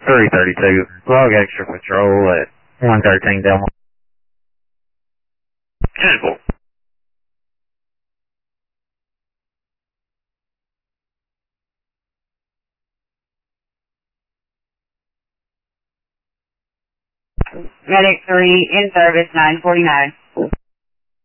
332. Log extra patrol at 113 Delma. Cancel. Medic 3 in service 949.